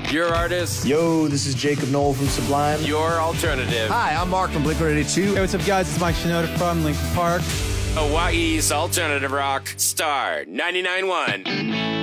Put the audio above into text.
Your artist. Yo, this is Jacob Knoll from Sublime. Your alternative. Hi, I'm Mark from Blink-182. Hey, what's up, guys? It's Mike Shinoda from Linkin Park. Hawaii's alternative rock. Star 99.1.